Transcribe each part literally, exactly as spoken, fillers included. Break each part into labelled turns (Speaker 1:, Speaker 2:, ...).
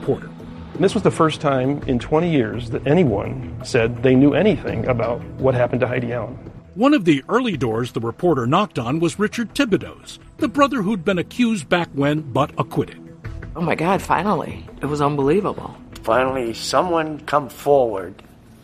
Speaker 1: reporter.
Speaker 2: This was the first time in twenty years that anyone said they knew anything about what happened to Heidi Allen.
Speaker 1: One of the early doors the reporter knocked on was Richard Thibodeau's, the brother who'd been accused back when, but acquitted.
Speaker 3: Oh my God, finally. It was unbelievable.
Speaker 4: Finally, someone come forward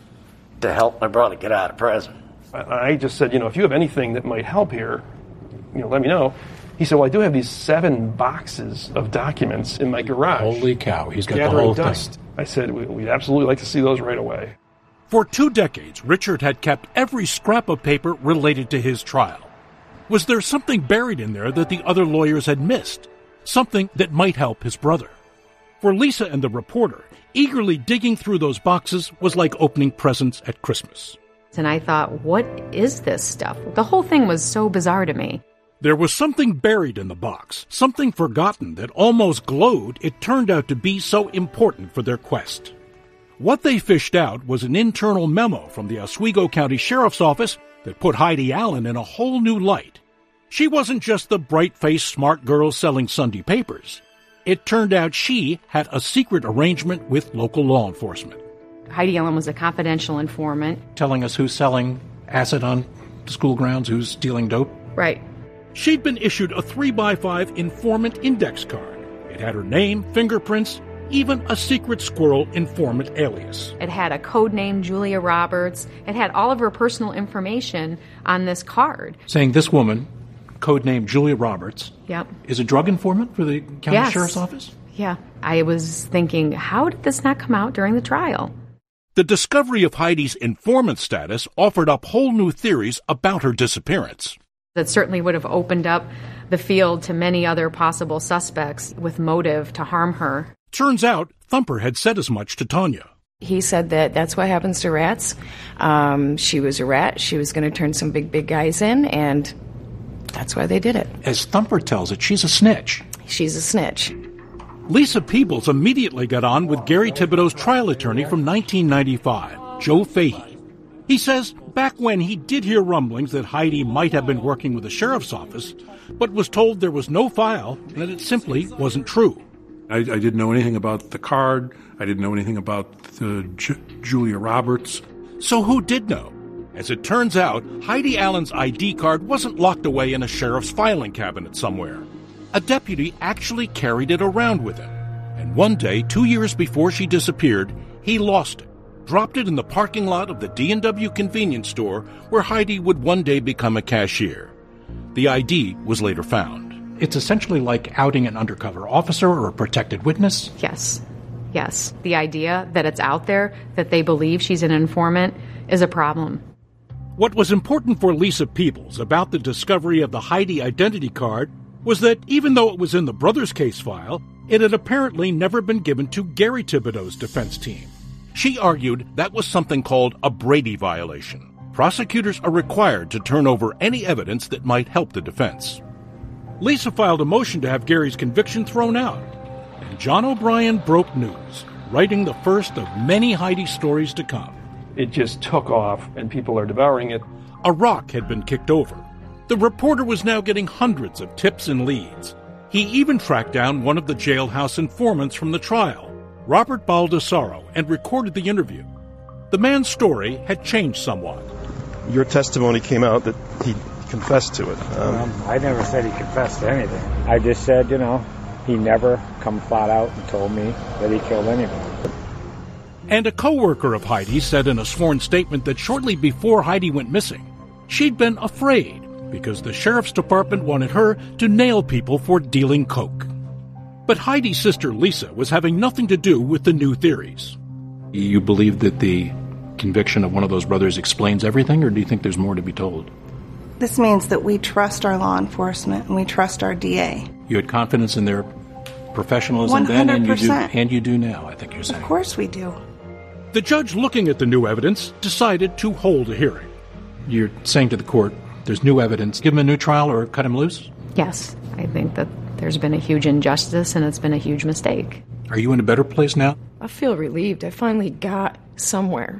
Speaker 4: to help my brother get out of prison.
Speaker 2: I just said, you know, if you have anything that might help here, you know, let me know. He said, well, I do have these seven boxes of documents in my garage.
Speaker 1: Holy cow, he's got the
Speaker 2: gathering
Speaker 1: whole
Speaker 2: dust.
Speaker 1: thing.
Speaker 2: I said, we'd absolutely like to see those right away.
Speaker 1: For two decades, Richard had kept every scrap of paper related to his trial. Was there something buried in there that the other lawyers had missed? Something that might help his brother? For Lisa and the reporter, eagerly digging through those boxes was like opening presents at Christmas.
Speaker 5: And I thought, what is this stuff? The whole thing was so bizarre to me.
Speaker 1: There was something buried in the box, something forgotten that almost glowed it turned out to be so important for their quest. What they fished out was an internal memo from the Oswego County Sheriff's Office that put Heidi Allen in a whole new light. She wasn't just the bright-faced smart girl selling Sunday papers. It turned out she had a secret arrangement with local law enforcement.
Speaker 5: Heidi Allen was a confidential informant.
Speaker 1: Telling us who's selling acid on the school grounds, who's stealing dope?
Speaker 5: Right.
Speaker 1: She'd been issued a three by five informant index card. It had her name, fingerprints, even a secret squirrel informant alias.
Speaker 5: It had a code name, Julia Roberts. It had all of her personal information on this card.
Speaker 1: Saying this woman, code name Julia Roberts,
Speaker 5: yep,
Speaker 1: is a drug informant for the county
Speaker 5: yes.
Speaker 1: sheriff's office?
Speaker 5: Yeah. I was thinking, how did this not come out during the trial?
Speaker 1: The discovery of Heidi's informant status offered up whole new theories about her disappearance.
Speaker 5: That certainly would have opened up the field to many other possible suspects with motive to harm her.
Speaker 1: Turns out, Thumper had said as much to Tanya.
Speaker 3: He said that that's what happens to rats. Um, she was a rat. She was going to turn some big, big guys in, and that's why they did it.
Speaker 1: As Thumper tells it, she's a snitch.
Speaker 3: She's a snitch.
Speaker 1: Lisa Peebles immediately got on with Gary Thibodeau's trial attorney from nineteen ninety-five, Joe Fahey. He says back when he did hear rumblings that Heidi might have been working with the sheriff's office, but was told there was no file and that it simply wasn't true.
Speaker 6: I, I didn't know anything about the card. I didn't know anything about uh, J- Julia Roberts.
Speaker 1: So who did know? As it turns out, Heidi Allen's I D card wasn't locked away in a sheriff's filing cabinet somewhere. A deputy actually carried it around with him. And one day, two years before she disappeared, he lost it. Dropped it in the parking lot of the D and W convenience store where Heidi would one day become a cashier. The I D was later found. It's essentially like outing an undercover officer or a protected witness?
Speaker 5: Yes. Yes. The idea that it's out there, that they believe she's an informant, is a problem.
Speaker 1: What was important for Lisa Peebles about the discovery of the Heidi identity card was that even though it was in the brothers' case file, it had apparently never been given to Gary Thibodeau's defense team. She argued that was something called a Brady violation. Prosecutors are required to turn over any evidence that might help the defense. Lisa filed a motion to have Gary's conviction thrown out, and John O'Brien broke news, writing the first of many Heidi stories to come.
Speaker 2: It just took off, and people are devouring it.
Speaker 1: A rock had been kicked over. The reporter was now getting hundreds of tips and leads. He even tracked down one of the jailhouse informants from the trial, Robert Baldessaro, and recorded the interview. The man's story had changed somewhat.
Speaker 7: Your testimony came out that he confessed to it. Um,
Speaker 8: um, I never said he confessed to anything. I just said, you know, he never come flat out and told me that he killed anyone.
Speaker 1: And a co-worker of Heidi said in a sworn statement that shortly before Heidi went missing, she'd been afraid because the sheriff's department wanted her to nail people for dealing coke. But Heidi's sister Lisa was having nothing to do with the new theories. You believe that the conviction of one of those brothers explains everything, or do you think there's more to be told?
Speaker 9: This means that we trust our law enforcement and we trust our D A.
Speaker 1: You had confidence in their professionalism
Speaker 9: one hundred percent.
Speaker 1: then, and you do, and you do now, I think you're saying.
Speaker 9: Of course we do.
Speaker 1: The judge, looking at the new evidence, decided to hold a hearing. You're saying to the court, there's new evidence. Give him a new trial or cut him loose?
Speaker 5: Yes, I think that there's been a huge injustice and it's been a huge mistake.
Speaker 1: Are you in a better place now?
Speaker 3: I feel relieved. I finally got somewhere.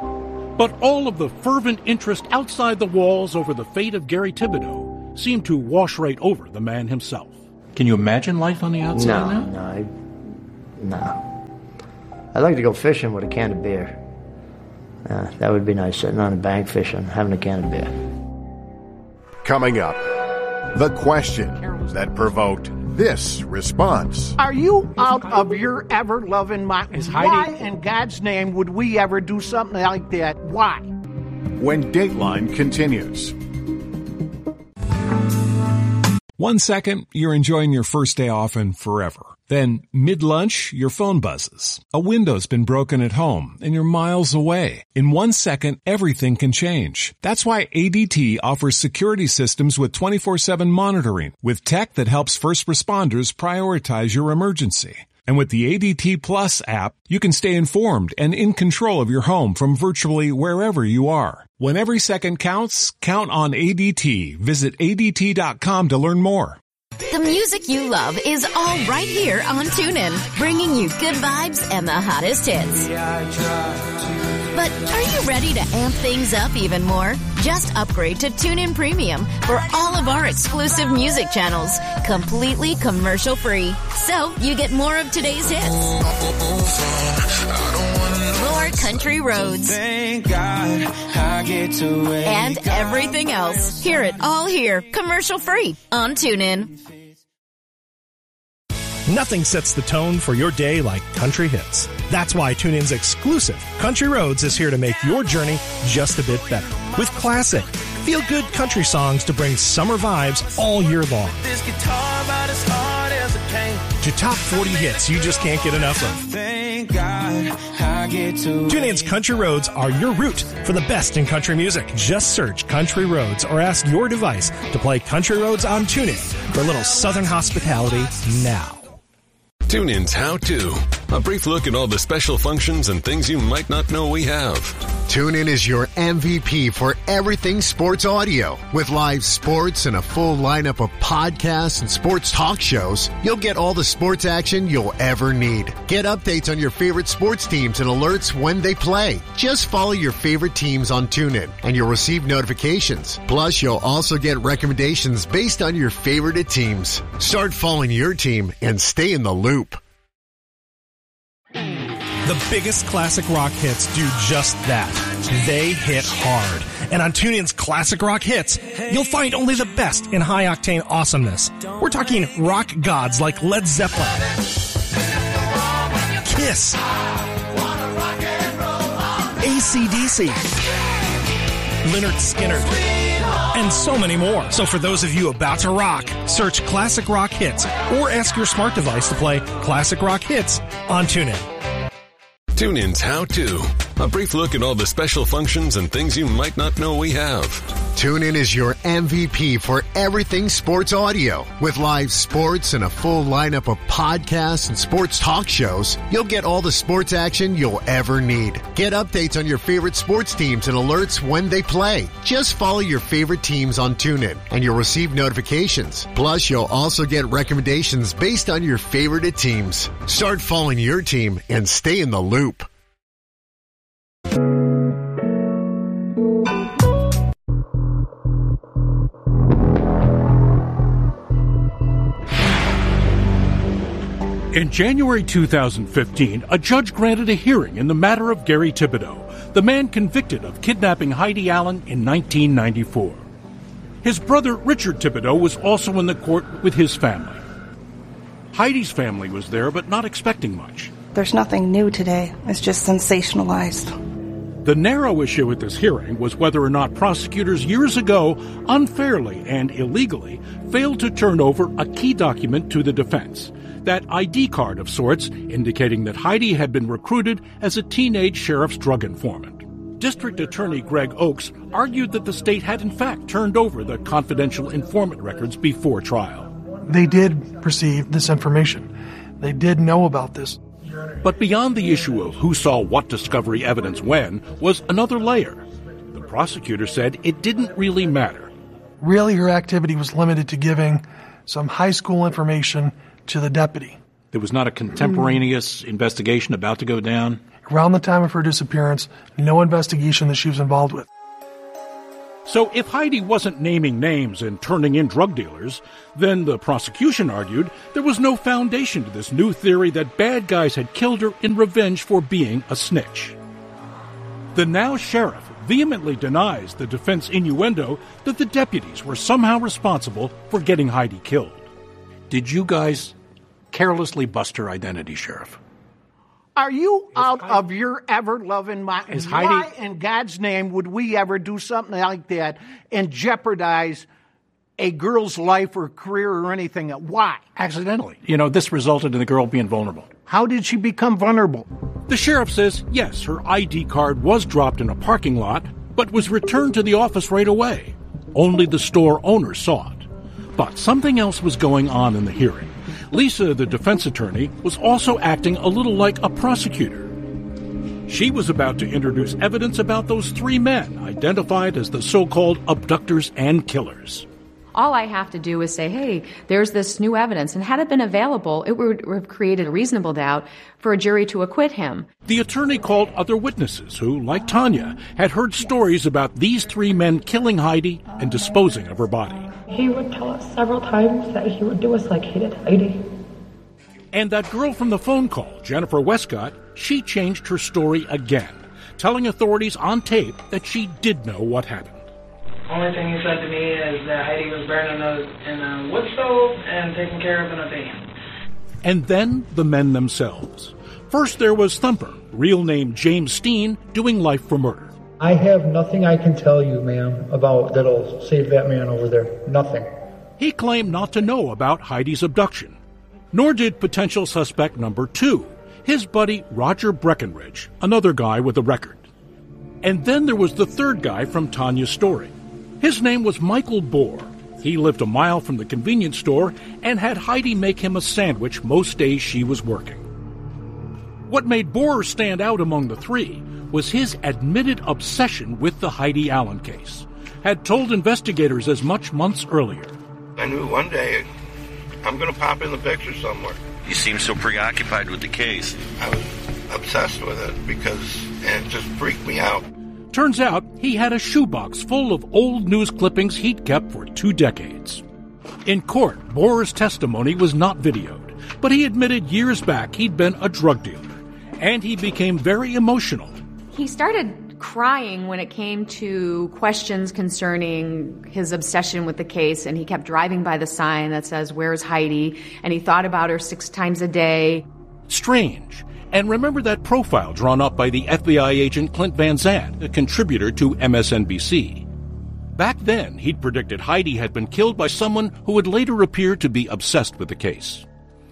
Speaker 1: But all of the fervent interest outside the walls over the fate of Gary Thibodeau seemed to wash right over the man himself. Can you imagine life on the outside
Speaker 4: no,
Speaker 1: now?
Speaker 4: No, I, no. I'd like to go fishing with a can of beer. Uh, that would be nice, sitting on a bank fishing, having a can of beer.
Speaker 10: Coming up, the question that provoked this response.
Speaker 11: Are you out of your ever-loving mind? Why in God's name would we ever do something like that? Why?
Speaker 10: When Dateline continues.
Speaker 12: One second, you're enjoying your first day off and forever. Then, mid-lunch, your phone buzzes. A window's been broken at home, and you're miles away. In one second, everything can change. That's why A D T offers security systems with twenty-four seven monitoring, with tech that helps first responders prioritize your emergency. And with the A D T Plus app, you can stay informed and in control of your home from virtually wherever you are. When every second counts, count on A D T. Visit A D T dot com to learn more.
Speaker 13: The music you love is all right here on TuneIn, bringing you good vibes and the hottest hits. But are you ready to amp things up even more? Just upgrade to TuneIn Premium for all of our exclusive music channels, completely commercial-free. So you get more of today's hits. More country roads. Thank God I get to and everything else. Hear it all here, commercial-free on TuneIn.
Speaker 14: Nothing sets the tone for your day like country hits. That's why TuneIn's exclusive Country Roads is here to make your journey just a bit better. With classic, feel-good country songs to bring summer vibes all year long. This guitar about as hard as it can. To top forty hits you just can't get enough of. Thank God I get to TuneIn's Country Roads are your route for the best in country music. Just search Country Roads or ask your device to play Country Roads on TuneIn for a little southern hospitality now.
Speaker 15: TuneIn's How To. A brief look at all the special functions and things you might not know we have.
Speaker 16: TuneIn is your M V P for everything sports audio. With live sports and a full lineup of podcasts and sports talk shows, you'll get all the sports action you'll ever need. Get updates on your favorite sports teams and alerts when they play. Just follow your favorite teams on TuneIn and you'll receive notifications. Plus, you'll also get recommendations based on your favorite teams. Start following your team and stay in the loop.
Speaker 14: The biggest classic rock hits do just that. They hit hard. And on TuneIn's Classic Rock Hits, you'll find only the best in high-octane awesomeness. We're talking rock gods like Led Zeppelin, Kiss, A C D C, Lynyrd Skynyrd, and so many more. So for those of you about to rock, search Classic Rock Hits or ask your smart device to play Classic Rock Hits on TuneIn.
Speaker 15: TuneIn's How To. A brief look at all the special functions and things you might not know we have.
Speaker 16: TuneIn is your M V P for everything sports audio. With live sports and a full lineup of podcasts and sports talk shows, you'll get all the sports action you'll ever need. Get updates on your favorite sports teams and alerts when they play. Just follow your favorite teams on TuneIn and you'll receive notifications. Plus, you'll also get recommendations based on your favorite teams. Start following your team and stay in the loop.
Speaker 1: In January two thousand fifteen, a judge granted a hearing in the matter of Gary Thibodeau, the man convicted of kidnapping Heidi Allen in nineteen ninety-four. His brother, Richard Thibodeau, was also in the court with his family. Heidi's family was there, but not expecting much.
Speaker 9: There's nothing new today. It's just sensationalized.
Speaker 1: The narrow issue at this hearing was whether or not prosecutors years ago unfairly and illegally failed to turn over a key document to the defense, that I D card of sorts indicating that Heidi had been recruited as a teenage sheriff's drug informant. District Attorney Greg Oakes argued that the state had in fact turned over the confidential informant records before trial.
Speaker 17: They did receive this information. They did know about this.
Speaker 1: But beyond the issue of who saw what discovery evidence when was another layer. The prosecutor said it didn't really matter.
Speaker 17: Really, her activity was limited to giving some high school information to the deputy.
Speaker 1: There was not a contemporaneous mm. investigation about to go down?
Speaker 17: Around the time of her disappearance, no investigation that she was involved with.
Speaker 1: So if Heidi wasn't naming names and turning in drug dealers, then the prosecution argued there was no foundation to this new theory that bad guys had killed her in revenge for being a snitch. The now sheriff vehemently denies the defense innuendo that the deputies were somehow responsible for getting Heidi killed. Did you guys carelessly bust her identity, Sheriff?
Speaker 11: Are you out of your ever-loving mind?
Speaker 1: Is
Speaker 11: Why
Speaker 1: Heidi-
Speaker 11: in God's name would we ever do something like that and jeopardize a girl's life or career or anything? Why?
Speaker 1: Accidentally. You know, this resulted in the girl being vulnerable.
Speaker 11: How did she become vulnerable?
Speaker 1: The sheriff says, yes, her I D card was dropped in a parking lot, but was returned to the office right away. Only the store owner saw it. But something else was going on in the hearing. Lisa, the defense attorney, was also acting a little like a prosecutor. She was about to introduce evidence about those three men identified as the so-called abductors and killers.
Speaker 5: All I have to do is say, hey, there's this new evidence, and had it been available, it would have created a reasonable doubt for a jury to acquit him.
Speaker 1: The attorney called other witnesses who, like Tanya, had heard stories about these three men killing Heidi and disposing of her body.
Speaker 18: He would tell us several times that he would do us like he did Heidi.
Speaker 1: And that girl from the phone call, Jennifer Westcott, she changed her story again, telling authorities on tape that she did know what happened.
Speaker 19: Only thing he said to me is that Heidi was burning a, in a wood stove and taken care of in a van.
Speaker 1: And then the men themselves. First there was Thumper, real name James Steen, doing life for murder.
Speaker 20: I have nothing I can tell you, ma'am, about that'll save that man over there. Nothing.
Speaker 1: He claimed not to know about Heidi's abduction. Nor did potential suspect number two, his buddy Roger Breckenridge, another guy with a record. And then there was the third guy from Tanya's story. His name was Michael Bohr. He lived a mile from the convenience store and had Heidi make him a sandwich most days she was working. What made Bohr stand out among the three was his admitted obsession with the Heidi Allen case. Had told investigators as much months earlier.
Speaker 21: I knew one day I'm going to pop in the picture somewhere.
Speaker 22: You seem so preoccupied with the case.
Speaker 21: I was obsessed with it because it just freaked me out.
Speaker 1: Turns out he had a shoebox full of old news clippings he'd kept for two decades. In court, Bohr's testimony was not videoed, but he admitted years back he'd been a drug dealer, and he became very emotional.
Speaker 5: He started crying when it came to questions concerning his obsession with the case, and he kept driving by the sign that says, "Where's Heidi?" And he thought about her six times a day.
Speaker 1: Strange. And remember that profile drawn up by the F B I agent Clint Van Zandt, a contributor to M S N B C. Back then, he'd predicted Heidi had been killed by someone who would later appear to be obsessed with the case.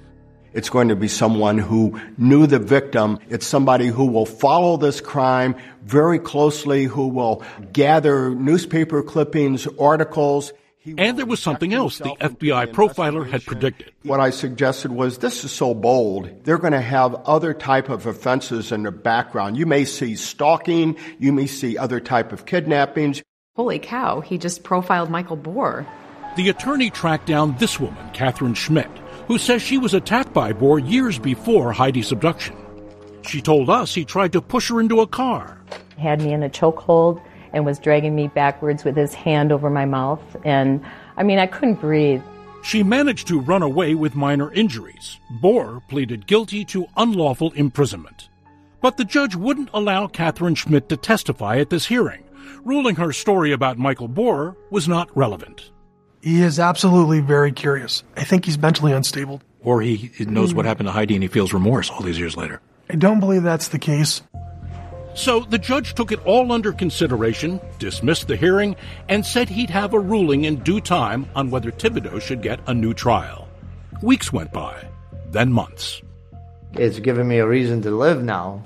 Speaker 23: It's going to be someone who knew the victim. It's somebody who will follow this crime very closely, who will gather newspaper clippings, articles.
Speaker 1: And there was something else the F B I profiler had predicted.
Speaker 23: What I suggested was, this is so bold. They're going to have other type of offenses in their background. You may see stalking. You may see other type of kidnappings.
Speaker 5: Holy cow, he just profiled Michael Bohr.
Speaker 1: The attorney tracked down this woman, Catherine Schmidt, who says she was attacked by Bohr years before Heidi's abduction. She told us he tried to push her into a car.
Speaker 24: Had me in a chokehold and was dragging me backwards with his hand over my mouth. And, I mean, I couldn't breathe.
Speaker 1: She managed to run away with minor injuries. Bohr pleaded guilty to unlawful imprisonment. But the judge wouldn't allow Catherine Schmidt to testify at this hearing, ruling her story about Michael Bohr was not relevant.
Speaker 17: He is absolutely very curious. I think he's mentally unstable.
Speaker 1: Or he knows what happened to Heidi and he feels remorse all these years later.
Speaker 17: I don't believe that's the case.
Speaker 1: So the judge took it all under consideration, dismissed the hearing, and said he'd have a ruling in due time on whether Thibodeau should get a new trial. Weeks went by, then months.
Speaker 4: It's given me a reason to live now.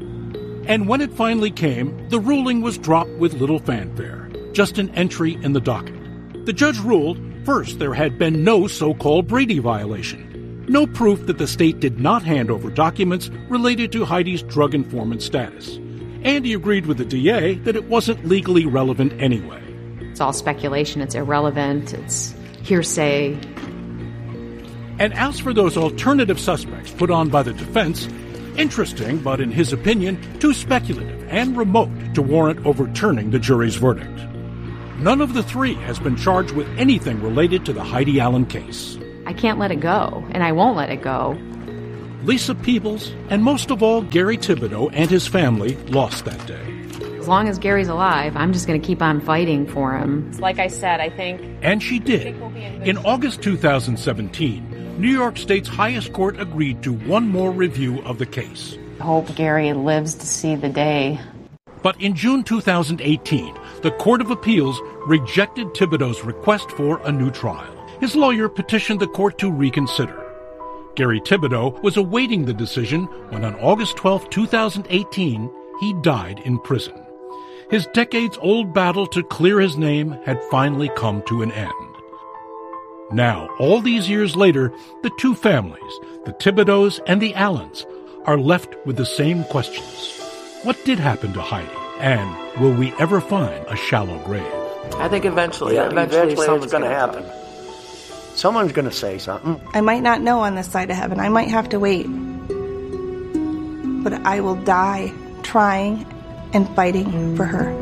Speaker 1: And when it finally came, the ruling was dropped with little fanfare, just an entry in the docket. The judge ruled, first, there had been no so-called Brady violation, no proof that the state did not hand over documents related to Heidi's drug informant status. And he agreed with the D A that it wasn't legally relevant anyway.
Speaker 5: It's all speculation, it's irrelevant, it's hearsay.
Speaker 1: And as for those alternative suspects put on by the defense, interesting, but in his opinion, too speculative and remote to warrant overturning the jury's verdict. none of the three has been charged with anything related to the Heidi Allen case.
Speaker 5: I can't let it go, and I won't let it go.
Speaker 1: Lisa Peebles, and most of all, Gary Thibodeau and his family lost that day.
Speaker 5: As long as Gary's alive, I'm just going to keep on fighting for him. Like I said, I think...
Speaker 1: And she did. In August two thousand seventeen, New York State's highest court agreed to one more review of the case.
Speaker 5: I hope Gary lives to see the day.
Speaker 1: But in June two thousand eighteen, the Court of Appeals rejected Thibodeau's request for a new trial. His lawyer petitioned the court to reconsider. Gary Thibodeau was awaiting the decision when on August twelfth, two thousand eighteen, he died in prison. His decades-old battle to clear his name had finally come to an end. Now, all these years later, the two families, the Thibodeaus and the Allens, are left with the same questions. What did happen to Heidi? And will we ever find a shallow grave?
Speaker 4: I think eventually, yeah, eventually, eventually it's going to happen. Someone's going to say something.
Speaker 9: I might not know on this side of heaven. I might have to wait. But I will die trying and fighting for her.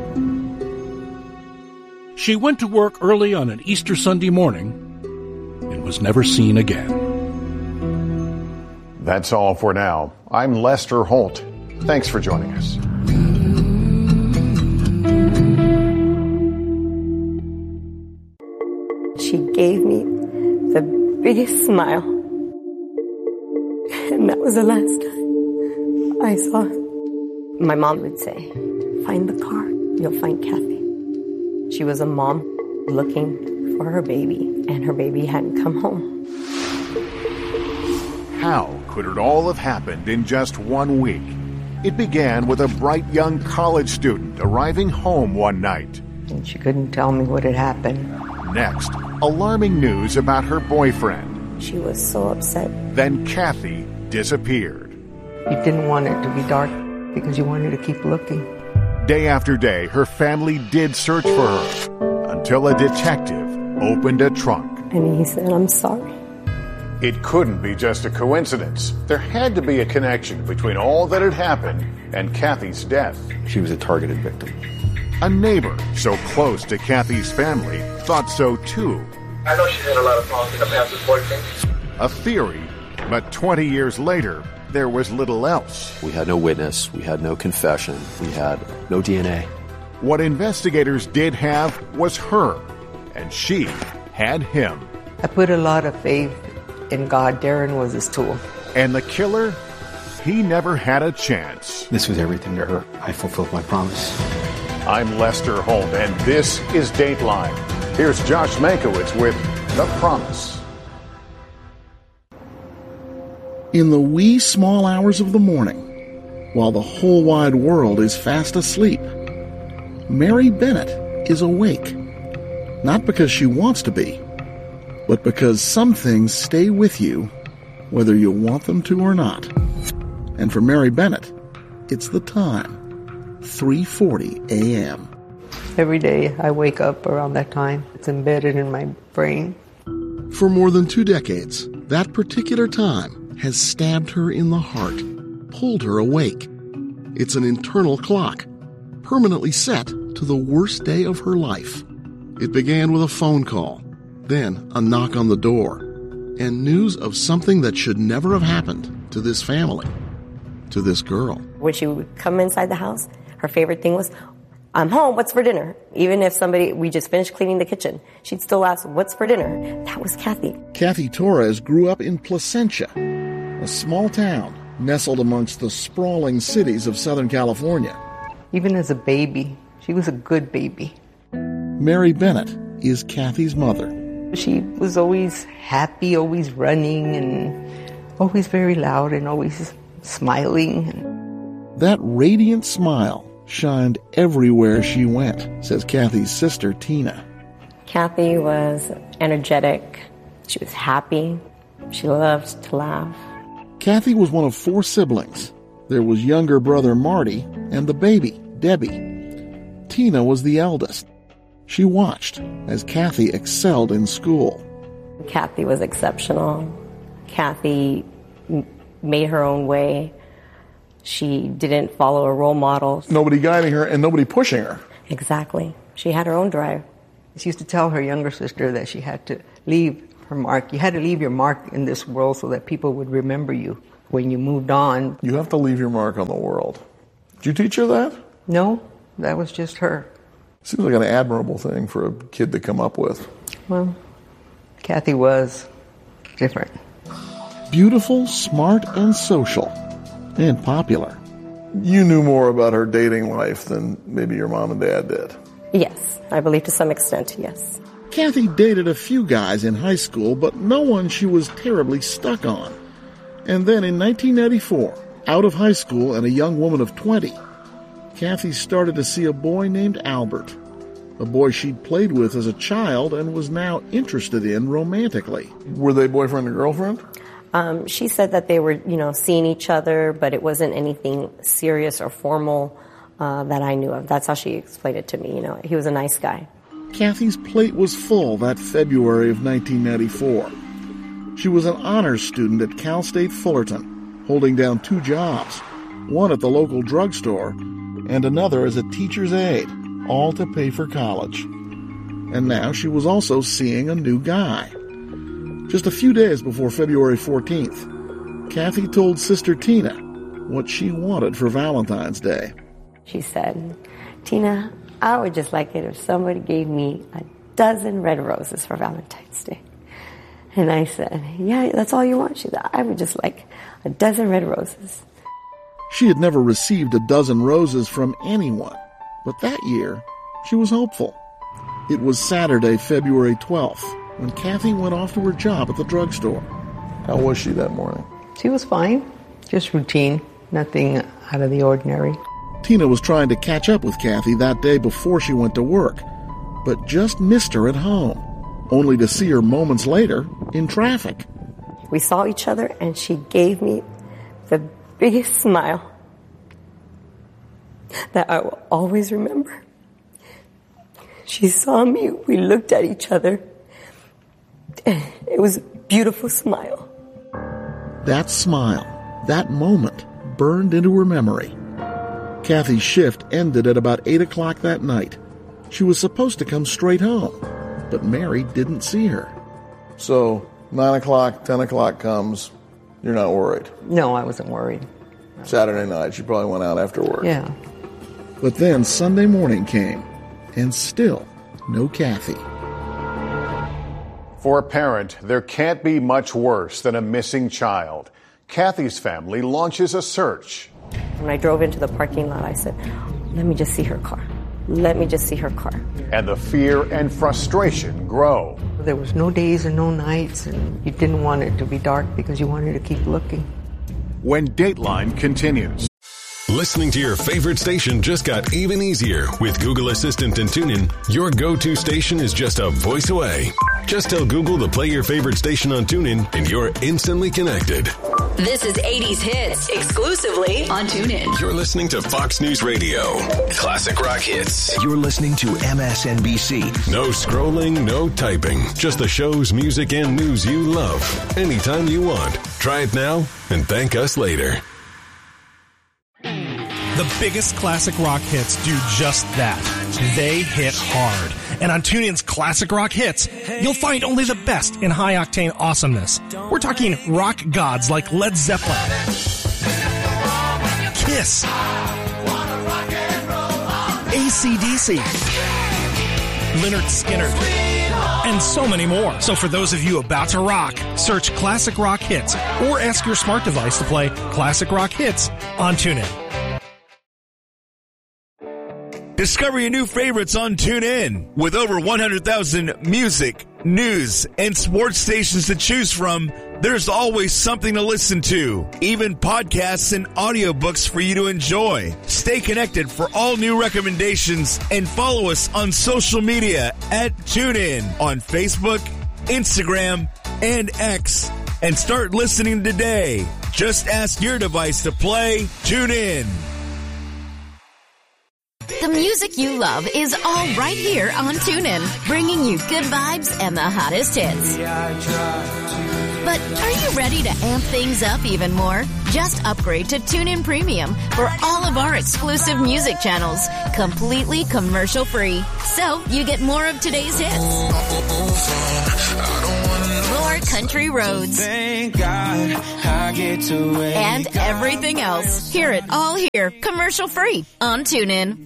Speaker 1: She went to work early on an Easter Sunday morning and was never seen again.
Speaker 10: That's all for now. I'm Lester Holt. Thanks for joining us.
Speaker 2: She gave me the biggest smile. And that was the last time I saw her. My mom would say, find the car, you'll find Kathy. She was a mom looking for her baby, and her baby hadn't come home.
Speaker 10: How could it all have happened in just one week? It began with a bright young college student arriving home one night.
Speaker 2: And she couldn't tell me what had happened.
Speaker 10: Next, alarming news about her boyfriend.
Speaker 2: She was so upset.
Speaker 10: Then Kathy disappeared.
Speaker 2: You didn't want it to be dark because you wanted to keep looking.
Speaker 10: Day after day, her family did search for her until a detective opened a trunk.
Speaker 2: And he said, I'm sorry.
Speaker 10: It couldn't be just a coincidence. There had to be a connection between all that had happened and Kathy's death.
Speaker 6: She was a targeted victim.
Speaker 10: A neighbor so close to Kathy's family thought so too.
Speaker 20: I know she had a lot of problems in the past with boyfriends.
Speaker 10: A theory, but twenty years later, there was little else.
Speaker 6: We had no witness. We had no confession. We had no D N A.
Speaker 10: What investigators did have was her, and she had him.
Speaker 2: I put a lot of faith in God. Darren was his tool.
Speaker 10: And the killer, he never had a chance.
Speaker 6: This was everything to her. I fulfilled my promise.
Speaker 10: I'm Lester Holt, and this is Dateline. Here's Josh Mankiewicz with The Promise.
Speaker 7: In the wee small hours of the morning, while the whole wide world is fast asleep, Mary Bennett is awake. Not because she wants to be, but because some things stay with you whether you want them to or not. And for Mary Bennett, it's the time, three forty a.m.
Speaker 2: Every day I wake up around that time. It's embedded in my brain.
Speaker 7: For more than two decades, that particular time has stabbed her in the heart, pulled her awake. It's an internal clock, permanently set to the worst day of her life. It began with a phone call, then a knock on the door, and news of something that should never have happened to this family, to this girl.
Speaker 2: When she would come inside the house, her favorite thing was, I'm home, what's for dinner? Even if somebody, we just finished cleaning the kitchen, she'd still ask, what's for dinner? That was Kathy.
Speaker 7: Kathy Torres grew up in Placentia, a small town nestled amongst the sprawling cities of Southern California.
Speaker 2: Even as a baby, she was a good baby.
Speaker 7: Mary Bennett is Kathy's mother.
Speaker 2: She was always happy, always running, and always very loud and always smiling.
Speaker 7: That radiant smile shined everywhere she went, says Kathy's sister, Tina.
Speaker 2: Kathy was energetic. She was happy. She loved to laugh.
Speaker 7: Kathy was one of four siblings. There was younger brother Marty and the baby, Debbie. Tina was the eldest. She watched as Kathy excelled in school.
Speaker 2: Kathy was exceptional. Kathy m- made her own way. She didn't follow a role model.
Speaker 7: Nobody guiding her and nobody pushing her.
Speaker 2: Exactly. She had her own drive.
Speaker 3: She used to tell her younger sister that she had to leave her mark. You had to leave your mark in this world so that people would remember you when you moved on.
Speaker 8: You have to leave your mark on the world. Did you teach her that?
Speaker 3: No, that was just her.
Speaker 8: Seems like an admirable thing for a kid to come up with.
Speaker 3: Well, Kathy was different.
Speaker 7: Beautiful, smart, and social. And popular.
Speaker 8: You knew more about her dating life than maybe your mom and dad did.
Speaker 2: Yes, I believe to some extent, yes.
Speaker 7: Kathy dated a few guys in high school, but no one she was terribly stuck on. And then in nineteen ninety-four, out of high school and a young woman of twenty, Kathy started to see a boy named Albert, a boy she'd played with as a child and was now interested in romantically.
Speaker 8: Were they boyfriend and girlfriend?
Speaker 2: Um, she said that they were, you know, seeing each other, but it wasn't anything serious or formal uh, that I knew of. That's how she explained it to me. You know, he was a nice guy.
Speaker 7: Kathy's plate was full that February of nineteen ninety-four. She was an honors student at Cal State Fullerton, holding down two jobs, one at the local drugstore and another as a teacher's aide, all to pay for college. And now she was also seeing a new guy. Just a few days before February fourteenth, Kathy told Sister Tina what she wanted for Valentine's Day.
Speaker 2: She said, Tina, I would just like it if somebody gave me a dozen red roses for Valentine's Day. And I said, yeah, that's all you want? She said, I would just like a dozen red roses.
Speaker 7: She had never received a dozen roses from anyone, but that year she was hopeful. It was Saturday, February twelfth, when Kathy went off to her job at the drugstore.
Speaker 8: How was she that morning?
Speaker 3: She was fine. Just routine. Nothing out of the ordinary.
Speaker 7: Tina was trying to catch up with Kathy that day before she went to work, but just missed her at home, only to see her moments later in traffic.
Speaker 2: We saw each other, and she gave me the biggest smile that I will always remember. She saw me, we looked at each other. It was a beautiful smile.
Speaker 7: That smile, that moment, burned into her memory. Kathy's shift ended at about eight o'clock that night. She was supposed to come straight home, but Mary didn't see her.
Speaker 8: So, nine o'clock, ten o'clock comes, you're not worried?
Speaker 3: No, I wasn't worried.
Speaker 8: Saturday night, she probably went out after work.
Speaker 3: Yeah.
Speaker 7: But then Sunday morning came, and still no Kathy.
Speaker 10: For a parent, there can't be much worse than a missing child. Kathy's family launches a search.
Speaker 2: When I drove into the parking lot, I said, let me just see her car. Let me just see her car.
Speaker 10: And the fear and frustration grow.
Speaker 3: There was no days and no nights, and you didn't want it to be dark because you wanted to keep looking.
Speaker 10: When Dateline continues.
Speaker 15: Listening to your favorite station just got even easier. With Google Assistant and TuneIn, your go-to station is just a voice away. Just tell Google to play your favorite station on TuneIn, and you're instantly connected.
Speaker 12: This is eighties Hits, exclusively on TuneIn.
Speaker 15: You're listening to Fox News Radio. Classic rock hits.
Speaker 13: You're listening to M S N B C.
Speaker 15: No scrolling, no typing. Just the shows, music, and news you love. Anytime you want. Try it now and thank us later.
Speaker 14: The biggest classic rock hits do just that. They hit hard. And on TuneIn's Classic Rock Hits, you'll find only the best in high-octane awesomeness. We're talking rock gods like Led Zeppelin, Kiss, A C D C, Lynyrd Skynyrd, and so many more. So for those of you about to rock, search Classic Rock Hits or ask your smart device to play Classic Rock Hits on TuneIn.
Speaker 25: Discover your new favorites on TuneIn. With over one hundred thousand music, news, and sports stations to choose from, there's always something to listen to. Even podcasts and audiobooks for you to enjoy. Stay connected for all new recommendations and follow us on social media at TuneIn on Facebook, Instagram, and X. And start listening today. Just ask your device to play TuneIn.
Speaker 12: The music you love is all right here on TuneIn, bringing you good vibes and the hottest hits.
Speaker 11: But are you ready to amp things up even more? Just upgrade to TuneIn Premium for all of our exclusive music channels, completely commercial-free. So you get more of today's hits, more country roads,
Speaker 16: Thank God I get to wake
Speaker 11: and everything else. Hear it all here, commercial-free on TuneIn.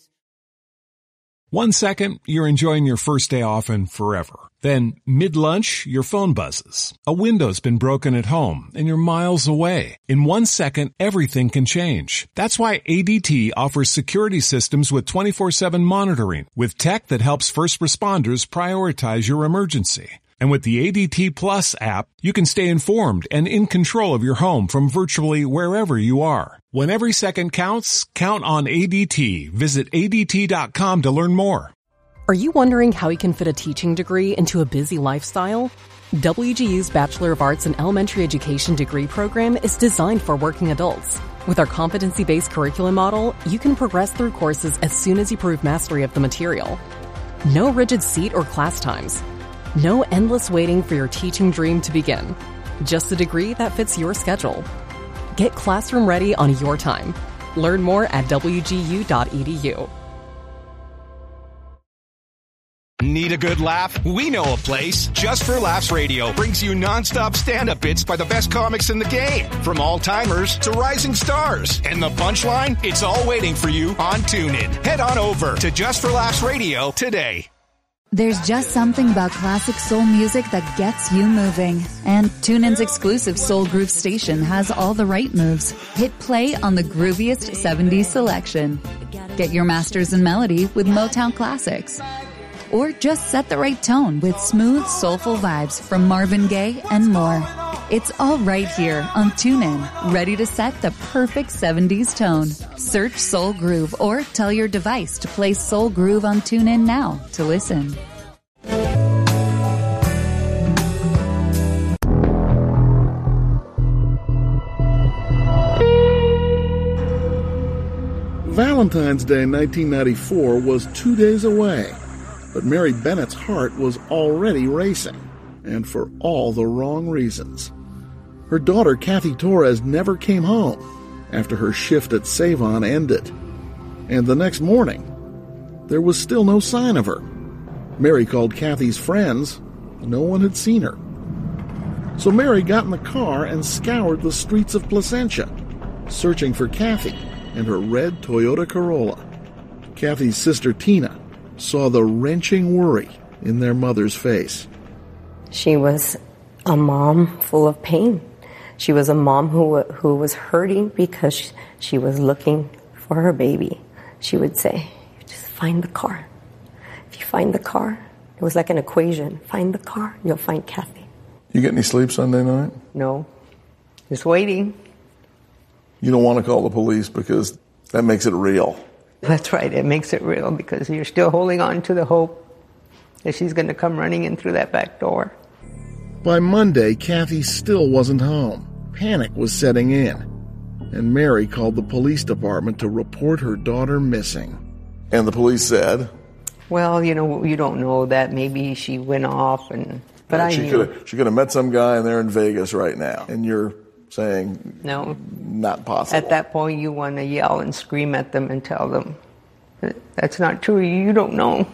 Speaker 18: One second, you're enjoying your first day off and forever. Then, mid-lunch, your phone buzzes. A window's been broken at home, and you're miles away. In one second, everything can change. That's why A D T offers security systems with twenty-four seven monitoring, with tech that helps first responders prioritize your emergency. And with the A D T Plus app, you can stay informed and in control of your home from virtually wherever you are. When every second counts, count on A D T. Visit A D T dot com to learn more.
Speaker 19: Are you wondering how you can fit a teaching degree into a busy lifestyle? W G U's Bachelor of Arts in Elementary Education degree program is designed for working adults. With our competency-based curriculum model, you can progress through courses as soon as you prove mastery of the material. No rigid seat or class times. No endless waiting for your teaching dream to begin. Just a degree that fits your schedule. Get classroom ready on your time. Learn more at W G U dot E D U.
Speaker 22: Need a good laugh? We know a place. Just for Laughs Radio brings you nonstop stand-up bits by the best comics in the game. From all-timers to rising stars. And the punchline? It's all waiting for you on TuneIn. Head on over to Just for Laughs Radio today.
Speaker 26: There's just something about classic soul music that gets you moving. And TuneIn's exclusive Soul Groove station has all the right moves. Hit play on the grooviest seventies selection. Get your masters in melody with Motown classics. Or just set the right tone with smooth, soulful vibes from Marvin Gaye and more. It's all right here on TuneIn, ready to set the perfect seventies tone. Search Soul Groove or tell your device to play Soul Groove on TuneIn now to listen.
Speaker 7: Valentine's Day nineteen ninety-four was two days away, but Mary Bennett's heart was already racing, and for all the wrong reasons. Her daughter, Kathy Torres, never came home after her shift at Save-On ended. And the next morning, there was still no sign of her. Mary called Kathy's friends. No one had seen her. So Mary got in the car and scoured the streets of Placentia, searching for Kathy and her red Toyota Corolla. Kathy's sister, Tina, saw the wrenching worry in their mother's face.
Speaker 2: She was a mom full of pain. She was a mom who who was hurting because she, she was looking for her baby. She would say, just find the car. If you find the car, it was like an equation. Find the car, you'll find Kathy.
Speaker 8: You get any sleep Sunday night?
Speaker 2: No. Just waiting.
Speaker 8: You don't want to call the police because that makes it real.
Speaker 3: That's right. It makes it real because you're still holding on to the hope that she's going to come running in through that back door.
Speaker 7: By Monday, Kathy still wasn't home. Panic was setting in, and Mary called the police department to report her daughter missing.
Speaker 8: And the police said,
Speaker 3: well, you know, you don't know that. Maybe she went off, and but I
Speaker 8: she
Speaker 3: knew.
Speaker 8: Could have, she could have met some guy and they're in Vegas right now. And you're saying,
Speaker 3: no,
Speaker 8: not possible.
Speaker 3: At that point, you want to yell and scream at them and tell them, that's not true. You don't know.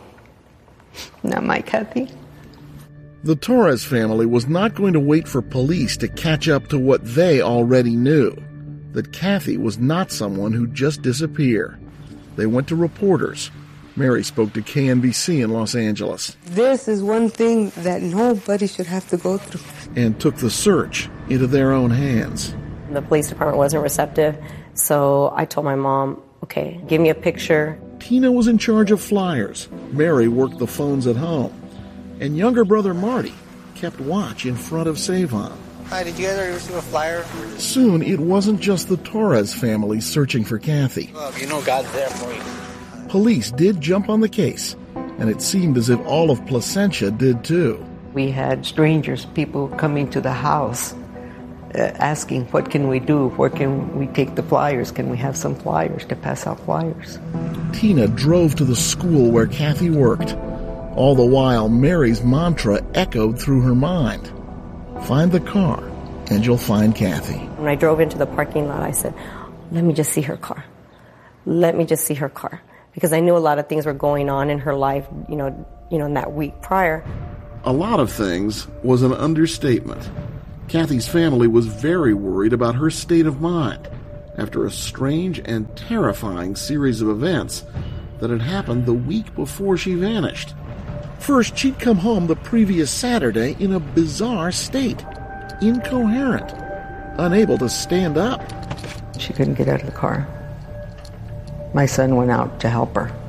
Speaker 3: Not my Kathy.
Speaker 7: The Torres family was not going to wait for police to catch up to what they already knew, that Kathy was not someone who'd just disappear. They went to reporters. Mary spoke to K N B C in Los Angeles.
Speaker 27: This is one thing that nobody should have to go through.
Speaker 7: And took the search into their own hands.
Speaker 2: The police department wasn't receptive, so I told my mom, okay, give me a picture.
Speaker 7: Tina was in charge of flyers. Mary worked the phones at home. And younger brother Marty kept watch in front of Save-On.
Speaker 28: Hi, did you guys already receive a flyer?
Speaker 7: Soon, it wasn't just the Torres family searching for Kathy.
Speaker 28: Well, you know God's there for you.
Speaker 7: Police did jump on the case, and it seemed as if all of Placentia did too.
Speaker 3: We had strangers, people coming to the house, uh, asking, what can we do? Where can we take the flyers? Can we have some flyers to pass out flyers?
Speaker 7: Tina drove to the school where Kathy worked. All the while, Mary's mantra echoed through her mind. Find the car, and you'll find Kathy.
Speaker 2: When I drove into the parking lot, I said, let me just see her car. Let me just see her car. Because I knew a lot of things were going on in her life, you know, you know, in that week prior.
Speaker 7: A lot of things was an understatement. Kathy's family was very worried about her state of mind after a strange and terrifying series of events that had happened the week before she vanished. First, she'd come home the previous Saturday in a bizarre state, incoherent, unable to stand up.
Speaker 3: She couldn't get out of the car. My son went out to help her.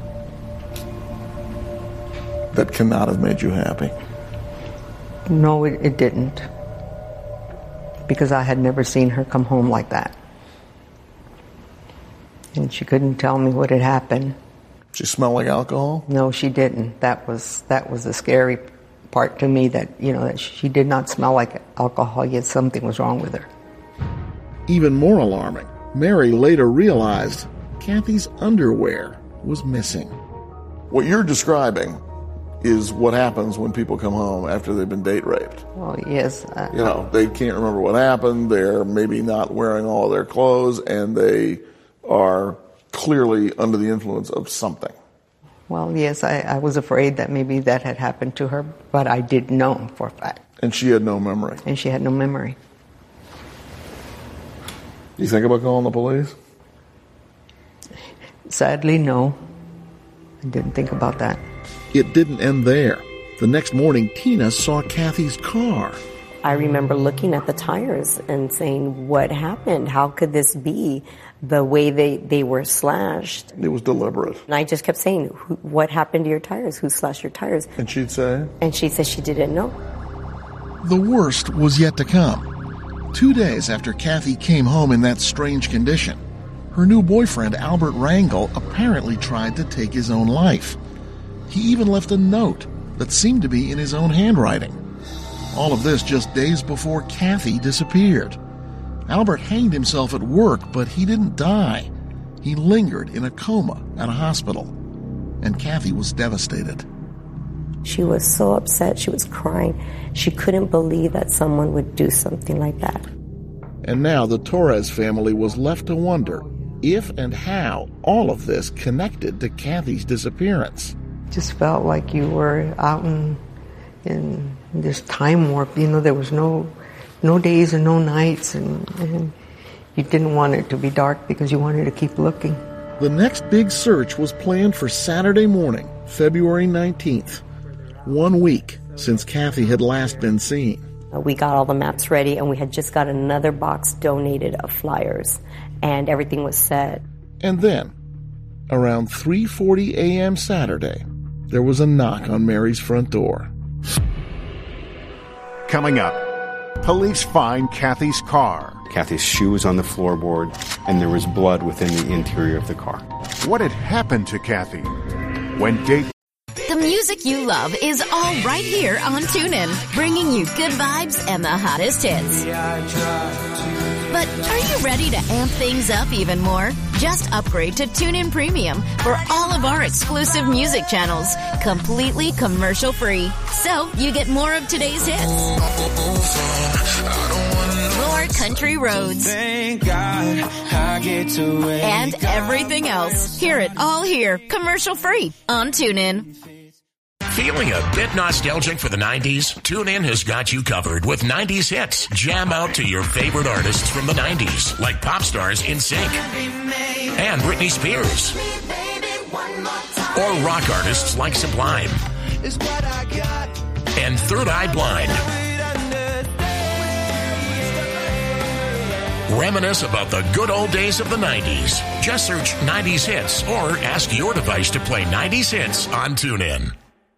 Speaker 8: That cannot have made you happy.
Speaker 3: No, it, it didn't. Because I had never seen her come home like that. And she couldn't tell me what had happened.
Speaker 8: She smelled like alcohol?
Speaker 3: No, she didn't. That was that was the scary part to me, that, you know, that she did not smell like alcohol, yet something was wrong with her.
Speaker 7: Even more alarming, Mary later realized Kathy's underwear was missing.
Speaker 8: What you're describing is what happens when people come home after they've been date raped.
Speaker 3: Well, yes. Uh,
Speaker 8: you know, they can't remember what happened, they're maybe not wearing all of their clothes, and they are clearly under the influence of something.
Speaker 3: Well, yes, I, I was afraid that maybe that had happened to her, but I didn't know for a fact.
Speaker 8: And she had no memory.
Speaker 3: And she had no memory.
Speaker 8: You think about calling the police?
Speaker 3: Sadly, no. I didn't think about that.
Speaker 7: It didn't end there. The next morning, Tina saw Kathy's car.
Speaker 2: I remember looking at the tires and saying, what happened? How could this be? The way they, they were slashed.
Speaker 8: It was deliberate.
Speaker 2: And I just kept saying, what happened to your tires? Who slashed your tires?
Speaker 8: And she'd say?
Speaker 2: And she said she didn't know.
Speaker 7: The worst was yet to come. Two days after Kathy came home in that strange condition, her new boyfriend, Albert Rangel, apparently tried to take his own life. He even left a note that seemed to be in his own handwriting. All of this just days before Kathy disappeared. Albert hanged himself at work, but he didn't die. He lingered in a coma at a hospital, and Kathy was devastated.
Speaker 2: She was so upset. She was crying. She couldn't believe that someone would do something like that.
Speaker 7: And now the Torres family was left to wonder if and how all of this connected to Kathy's disappearance.
Speaker 3: Just felt like you were out in, in this time warp. You know, there was no no days and no nights, and, and you didn't want it to be dark because you wanted to keep looking.
Speaker 7: The next big search was planned for Saturday morning, February nineteenth, one week since Kathy had last been seen.
Speaker 2: We got all the maps ready, and we had just got another box donated of flyers, and everything was set.
Speaker 7: And then, around three forty a.m. Saturday, there was a knock on Mary's front door.
Speaker 10: Coming up, police find Kathy's car.
Speaker 1: Kathy's shoe was on the floorboard, and there was blood within the interior of the car.
Speaker 10: What had happened to Kathy? When date...
Speaker 11: The music you love is all right here on TuneIn, bringing you good vibes and the hottest hits. But are you ready to amp things up even more? Just upgrade to TuneIn Premium for all of our exclusive music channels, completely commercial-free. So you get more of today's hits, more country roads,
Speaker 16: Thank God I get to wake
Speaker 11: and everything else. Hear it all here, commercial-free on TuneIn.
Speaker 4: Feeling a bit nostalgic for the nineties? TuneIn has got you covered with nineties hits. Jam out to your favorite artists from the nineties, like pop stars N Sync and Britney Spears, or rock artists like Sublime and Third Eye Blind. Reminisce about the good old days of the nineties. Just search nineties hits or ask your device to play nineties hits on TuneIn.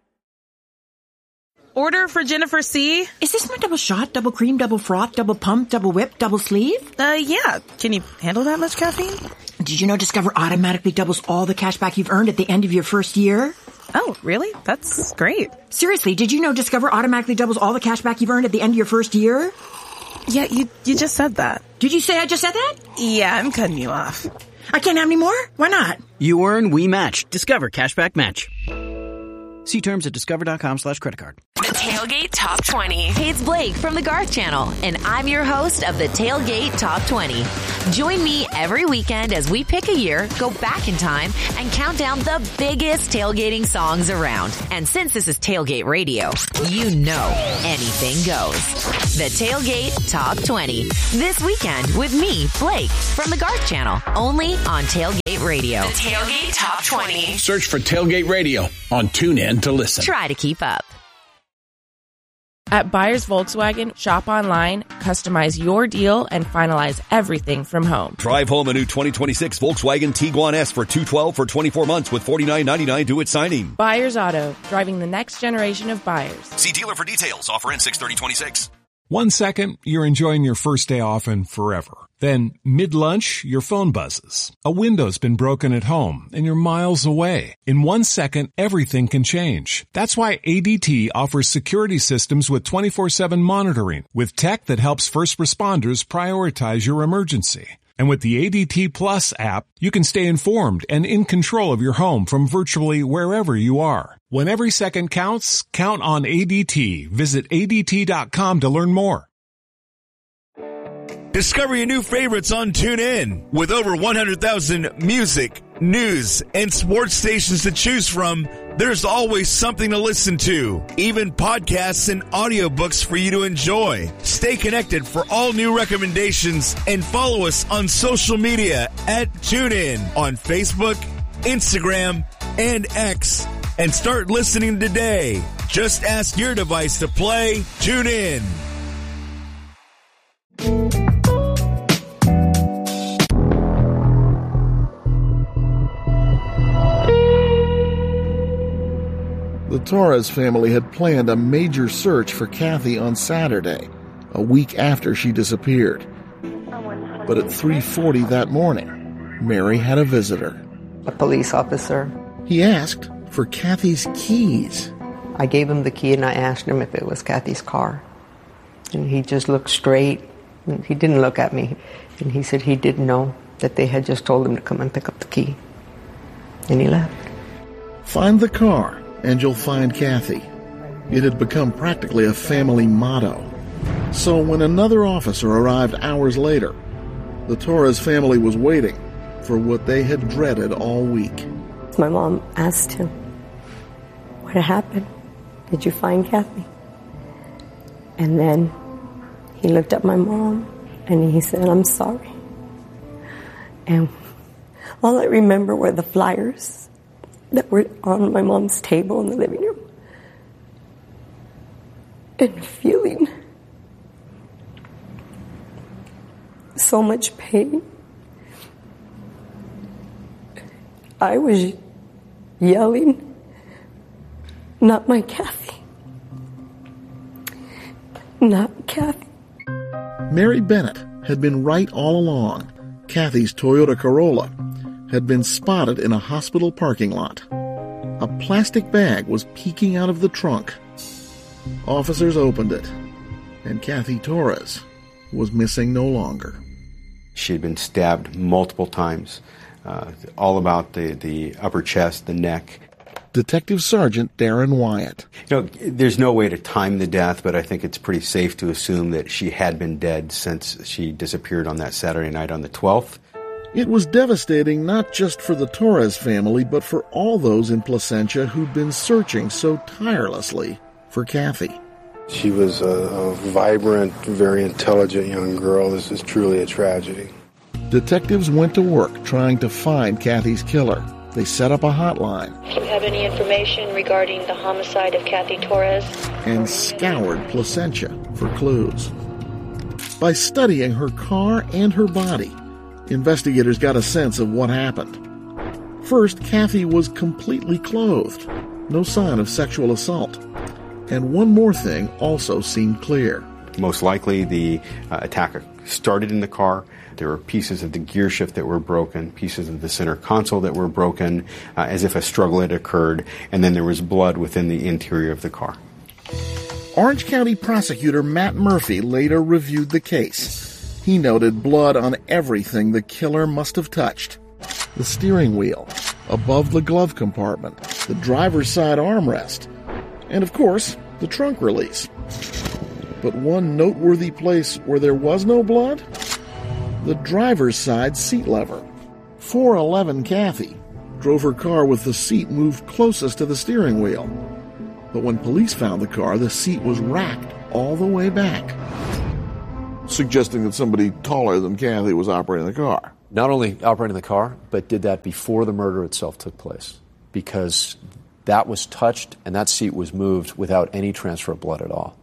Speaker 5: Order for Jennifer C.
Speaker 9: Is this my double shot, double cream, double froth, double pump, double whip, double sleeve?
Speaker 5: Uh, yeah. Can you handle that much caffeine?
Speaker 9: Did you know Discover automatically doubles all the cash back you've earned at the end of your first year?
Speaker 5: Oh, really? That's great.
Speaker 9: Seriously, did you know Discover automatically doubles all the cash back you've earned at the end of your first year?
Speaker 5: Yeah, you you just said that.
Speaker 9: Did you say I just said that?
Speaker 5: Yeah, I'm cutting you off.
Speaker 9: I can't have any more? Why not?
Speaker 17: You earn, we match. Discover Cashback Match.
Speaker 6: See terms at discover.com slash credit card.
Speaker 13: The Tailgate Top twenty. Hey, it's Blake from the Garth Channel, and I'm your host of the Tailgate Top twenty. Join me every weekend as we pick a year, go back in time, and count down the biggest tailgating songs around. And since this is Tailgate Radio, you know anything goes. The Tailgate Top twenty. This weekend with me, Blake, from the Garth Channel, only on Tailgate Radio. The Tailgate Top twenty.
Speaker 15: Search for Tailgate Radio on TuneIn to listen.
Speaker 13: Try to keep up.
Speaker 17: At Buyers Volkswagen, shop online, customize your deal, and finalize everything from home.
Speaker 20: Drive home a new twenty twenty-six Volkswagen Tiguan S for two hundred twelve dollars for twenty-four months with forty-nine ninety-nine due at signing.
Speaker 17: Buyers Auto, driving the next generation of buyers.
Speaker 20: See dealer for details. Offer in six thirty twenty-six.
Speaker 18: One second, you're enjoying your first day off and forever. Then, mid-lunch, your phone buzzes. A window's been broken at home, and you're miles away. In one second, everything can change. That's why A D T offers security systems with twenty-four seven monitoring, with tech that helps first responders prioritize your emergency. And with the A D T Plus app, you can stay informed and in control of your home from virtually wherever you are. When every second counts, count on A D T. Visit A D T dot com to learn more.
Speaker 25: Discover your new favorites on TuneIn. With over one hundred thousand music, news, and sports stations to choose from, there's always something to listen to. Even podcasts and audiobooks for you to enjoy. Stay connected for all new recommendations and follow us on social media at TuneIn on Facebook, Instagram, and X. And start listening today. Just ask your device to play TuneIn.
Speaker 7: The Torres family had planned a major search for Kathy on Saturday, a week after she disappeared. But at three forty that morning, Mary had a visitor.
Speaker 3: A police officer.
Speaker 7: He asked for Kathy's keys.
Speaker 3: I gave him the key and I asked him if it was Kathy's car. And he just looked straight. He didn't look at me. And he said he didn't know that they had just told him to come and pick up the key. And he left.
Speaker 7: Find the car and you'll find Kathy. It had become practically a family motto. So when another officer arrived hours later, the Torres family was waiting for what they had dreaded all week.
Speaker 2: My mom asked him, "What happened? Did you find Kathy?" And then he looked at my mom and he said, "I'm sorry." And all I remember were the flyers that were on my mom's table in the living room. And feeling so much pain. I was yelling, "Not my Kathy. Not Kathy."
Speaker 7: Mary Bennett had been right all along. Kathy's Toyota Corolla had been spotted in a hospital parking lot. A plastic bag was peeking out of the trunk. Officers opened it, and Kathy Torres was missing no longer.
Speaker 1: She had been stabbed multiple times, uh, all about the, the upper chest, the neck.
Speaker 7: Detective Sergeant Darren Wyatt.
Speaker 1: You know, there's no way to time the death, but I think it's pretty safe to assume that she had been dead since she disappeared on that Saturday night on the twelfth.
Speaker 7: It was devastating not just for the Torres family, but for all those in Placentia who'd been searching so tirelessly for Kathy.
Speaker 21: She was a, a vibrant, very intelligent young girl. This is truly a tragedy.
Speaker 7: Detectives went to work trying to find Kathy's killer. They set up a hotline.
Speaker 23: Do you have any information regarding the homicide of Kathy Torres?
Speaker 7: And scoured Placentia for clues. By studying her car and her body, investigators got a sense of what happened. First, Kathy was completely clothed. No sign of sexual assault. And one more thing also seemed clear.
Speaker 1: Most likely the uh, attacker started in the car. There were pieces of the gear shift that were broken, pieces of the center console that were broken, uh, as if a struggle had occurred, and then there was blood within the interior of the car.
Speaker 7: Orange County prosecutor Matt Murphy later reviewed the case. He noted blood on everything the killer must have touched. The steering wheel, above the glove compartment, the driver's side armrest, and of course, the trunk release. But one noteworthy place where there was no blood? The driver's side seat lever. four eleven Kathy drove her car with the seat moved closest to the steering wheel. But when police found the car, the seat was racked all the way back,
Speaker 8: suggesting that somebody taller than Kathy was operating the car.
Speaker 12: Not only operating the car, but did that before the murder itself took place, because that was touched and that seat was moved without any transfer of blood at all.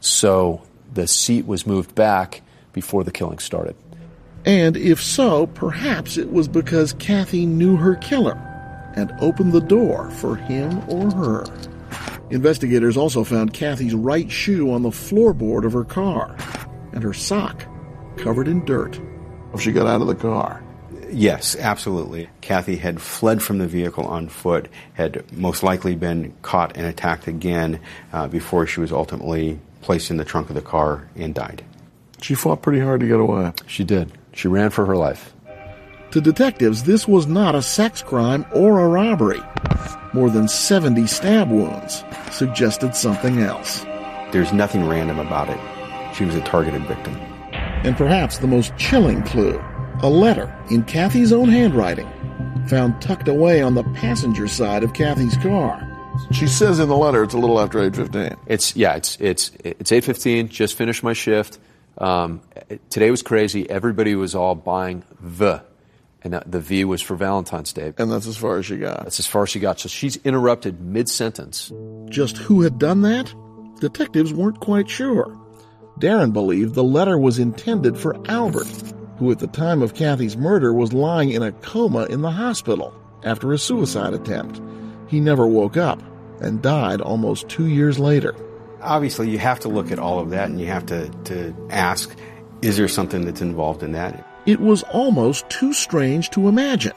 Speaker 12: So the seat was moved back before the killing started.
Speaker 7: And if so, perhaps it was because Kathy knew her killer and opened the door for him or her. Investigators also found Kathy's right shoe on the floorboard of her car and her sock covered in dirt.
Speaker 8: She got out of the car.
Speaker 1: Yes, absolutely. Kathy had fled from the vehicle on foot, had most likely been caught and attacked again uh, before she was ultimately placed in the trunk of the car and died.
Speaker 8: She fought pretty hard to get away.
Speaker 12: She did. She ran for her life.
Speaker 7: To detectives, this was not a sex crime or a robbery. More than seventy stab wounds suggested something else.
Speaker 1: There's nothing random about it. She was a targeted victim.
Speaker 7: And perhaps the most chilling clue, a letter in Kathy's own handwriting, found tucked away on the passenger side of Kathy's car.
Speaker 8: She says in the letter it's a little after eight fifteen.
Speaker 12: It's yeah, it's it's it's eight fifteen. Just finished my shift. Um, today was crazy. Everybody was all buying the, and the V was for Valentine's Day.
Speaker 8: And that's as far as she got.
Speaker 12: That's as far as she got. So she's interrupted mid-sentence.
Speaker 7: Just who had done that? Detectives weren't quite sure. Darren believed the letter was intended for Albert, who at the time of Kathy's murder was lying in a coma in the hospital after a suicide attempt. He never woke up and died almost two years later.
Speaker 1: Obviously, you have to look at all of that and you have to, to ask, is there something that's involved in that?
Speaker 7: It was almost too strange to imagine,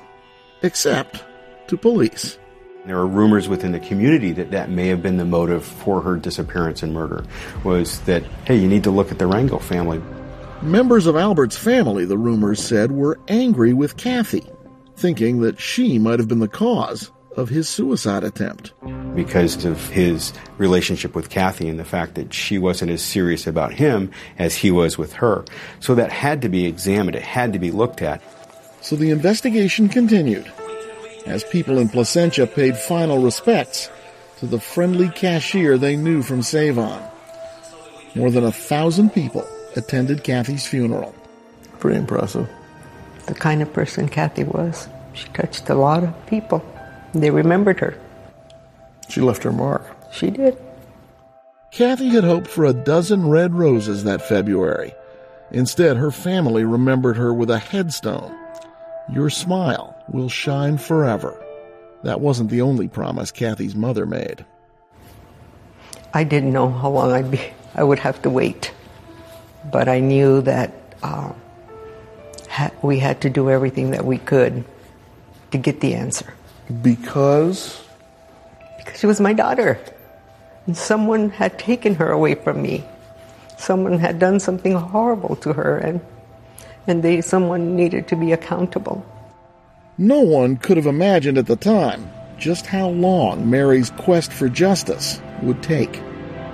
Speaker 7: except to police.
Speaker 1: There are rumors within the community that that may have been the motive for her disappearance and murder, was that, hey, you need to look at the Rangel family.
Speaker 7: Members of Albert's family, the rumors said, were angry with Kathy, thinking that she might have been the cause of his suicide attempt.
Speaker 1: Because of his relationship with Kathy and the fact that she wasn't as serious about him as he was with her. So that had to be examined. It had to be looked at.
Speaker 7: So the investigation continued as people in Placentia paid final respects to the friendly cashier they knew from Save-On. More than a thousand people attended Kathy's funeral.
Speaker 8: Pretty impressive.
Speaker 3: The kind of person Kathy was. She touched a lot of people. They remembered her.
Speaker 8: She left her mark.
Speaker 3: She did.
Speaker 7: Kathy had hoped for a dozen red roses that February. Instead, her family remembered her with a headstone. Your smile will shine forever. That wasn't the only promise Kathy's mother made.
Speaker 3: I didn't know how long I'd be, I would have to wait. But I knew that uh, ha- we had to do everything that we could to get the answer.
Speaker 8: Because?
Speaker 3: Because she was my daughter. And someone had taken her away from me. Someone had done something horrible to her, and and they someone needed to be accountable.
Speaker 7: No one could have imagined at the time just how long Mary's quest for justice would take.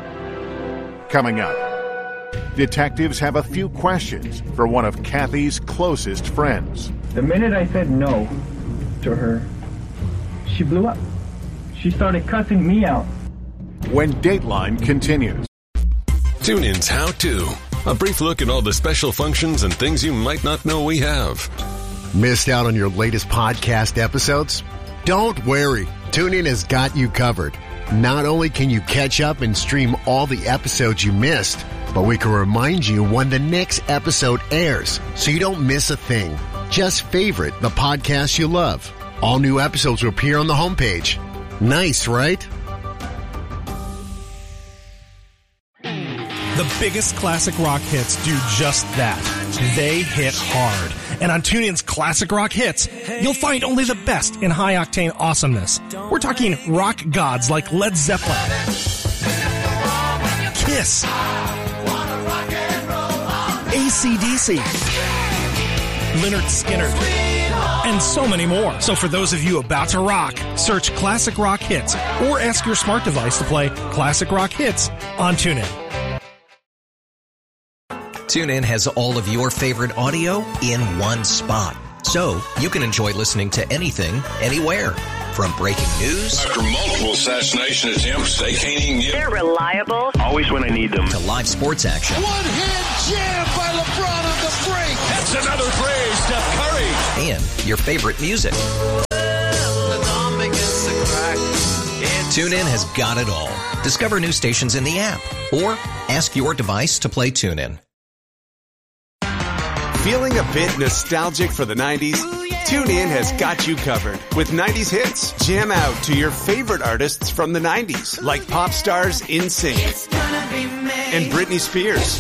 Speaker 10: Coming up, detectives have a few questions for one of Kathy's closest friends.
Speaker 14: The minute I said no to her, she blew up. She started cussing me out.
Speaker 10: When Dateline continues.
Speaker 19: TuneIn's How To. A brief look at all the special functions and things you might not know we have.
Speaker 22: Missed out on your latest podcast episodes? Don't worry. TuneIn has got you covered. Not only can you catch up and stream all the episodes you missed, but we can remind you when the next episode airs so you don't miss a thing. Just favorite the podcast you love. All new episodes will appear on the homepage. Nice, right?
Speaker 24: The biggest classic rock hits do just that. They hit hard. And on TuneIn's Classic Rock Hits, you'll find only the best in high-octane awesomeness. We're talking rock gods like Led Zeppelin, Kiss, A C D C, Lynyrd Skynyrd, and so many more. So for those of you about to rock, search Classic Rock Hits or ask your smart device to play Classic Rock Hits on TuneIn.
Speaker 4: TuneIn has all of your favorite audio in one spot. So you can enjoy listening to anything, anywhere. From breaking news.
Speaker 15: After multiple assassination attempts, they can't even get...
Speaker 23: They're reliable.
Speaker 15: Always when I need them.
Speaker 4: To live sports action.
Speaker 5: One-hand jam by LeBron on the break.
Speaker 15: That's another play, Steph Curry.
Speaker 4: And your favorite music. TuneIn has got it all. Discover new stations in the app. Or ask your device to play TuneIn.
Speaker 9: Feeling a bit nostalgic for the nineties? TuneIn has got you covered with nineties hits. Jam out to your favorite artists from the nineties, like pop stars NSYNC and Britney Spears,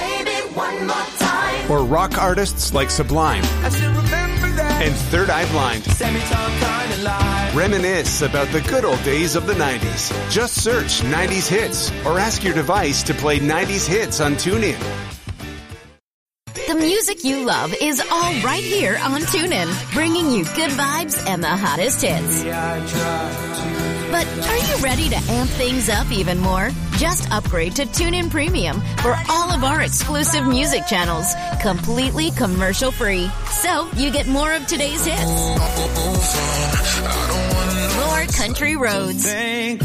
Speaker 9: or rock artists like Sublime and Third Eye Blind. Reminisce about the good old days of the nineties. Just search nineties hits or ask your device to play nineties hits on TuneIn.
Speaker 13: The music you love is all right here on TuneIn, bringing you good vibes and the hottest hits. But are you ready to amp things up even more? Just upgrade to TuneIn Premium for all of our exclusive music channels, completely commercial free. So you get more of today's hits, more country roads, and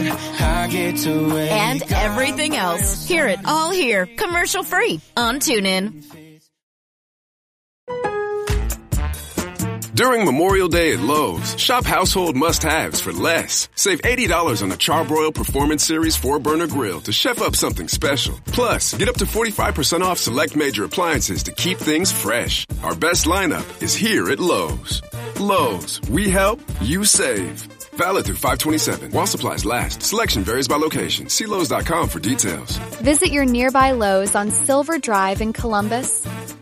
Speaker 13: everything else. Hear it all here, commercial free on TuneIn.
Speaker 11: During Memorial Day at Lowe's, shop household must-haves for less. Save eighty dollars on the Charbroil Performance Series four burner grill to chef up something special. Plus, get up to forty-five percent off select major appliances to keep things fresh. Our best lineup is here at Lowe's. Lowe's, we help, you save. Valid through five twenty-seven while supplies last. Selection varies by location. See Lowe's dot com for details.
Speaker 16: Visit your nearby Lowe's on Silver Drive in Columbus.